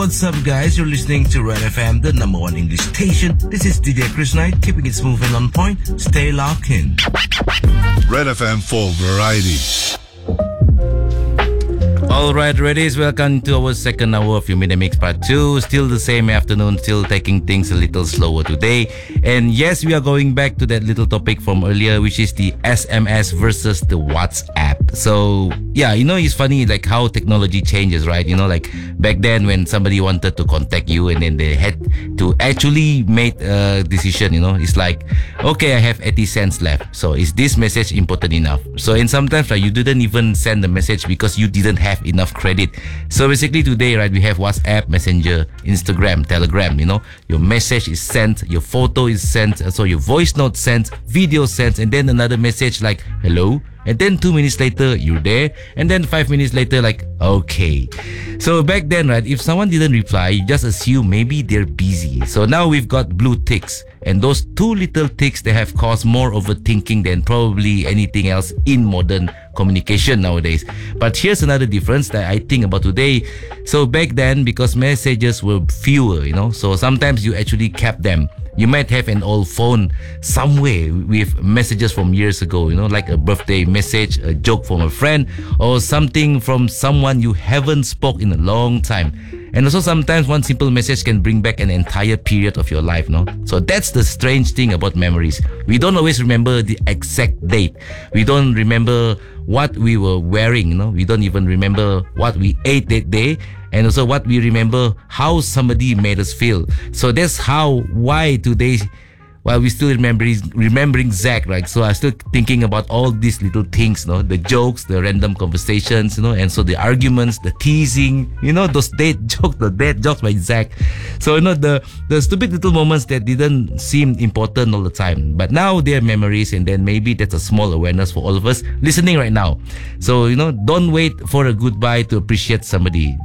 what's up, guys? You're listening to Red FM, the number one English station. This is DJ Chris Knight, keeping it smooth and on point. Stay locked in. Red FM for variety. Alright, Reddies, welcome to our second hour of your Midday Mix Part 2. Still the same afternoon, still taking things a little slower today. And yes, we are going back to that little topic from earlier, which is the SMS versus the WhatsApp. So, yeah, it's funny like how technology changes, right? Like back then when somebody wanted to contact you and then they had to actually make a decision, it's like, okay, I have 80 cents left. So is this message important enough? So, and sometimes you didn't even send the message because you didn't have enough credit. So basically today, right, we have WhatsApp, Messenger, Instagram, Telegram. Your message is sent, your photo is sent, so your voice note sent, video sent, and then another message like hello, and then 2 minutes later you're there, and then 5 minutes later like okay. So back then, right, if someone didn't reply, you just assume maybe they're busy. So now we've got blue ticks, and those two little ticks, they have caused more overthinking than probably anything else in modern communication nowadays. But here's another difference that I think about today. So back then, because messages were fewer, so sometimes you actually kept them. You might have an old phone somewhere with messages from years ago, like a birthday message, a joke from a friend, or something from someone you haven't spoke in a long time. And also sometimes one simple message can bring back an entire period of your life, no? So that's the strange thing about memories. We don't always remember the exact date. We don't remember what we were wearing, We don't even remember what we ate that day. And also what we remember, how somebody made us feel. So that's why today, while we still remembering Zach, right? So I'm still thinking about all these little things, the jokes, the random conversations, and so the arguments, the teasing, those dad jokes by Zach. So, the stupid little moments that didn't seem important all the time. But now they're memories, and then maybe that's a small awareness for all of us listening right now. So, don't wait for a goodbye to appreciate somebody.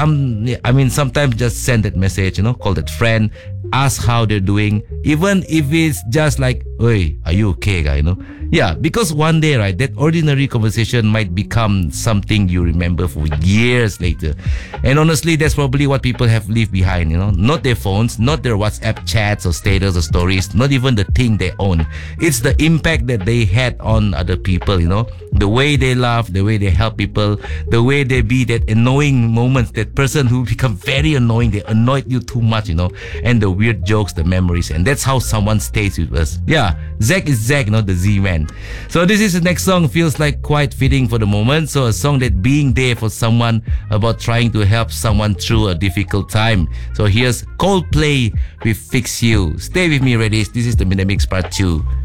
Sometimes just send that message, call that friend, ask how they're doing, even if it's just like, "Hey, are you okay, guy?" Yeah, because one day, right, that ordinary conversation might become something you remember for years later. And honestly, that's probably what people have left behind, not their phones, not their WhatsApp chats or status or stories, not even the thing they own. It's the impact that they had on other people, the way they laugh, the way they help people, the way they be that annoying moments, that person who become very annoying, they annoyed you too much, and the weird jokes, the memories, and that's how someone stays with us. Yeah, Zach is Zach, the Z-Man. So this is the next song, feels like quite fitting for the moment. So a song that being there for someone, about trying to help someone through a difficult time. So here's Coldplay with Fix You. Stay with me, Reddies. This is the Midday Mix Part 2.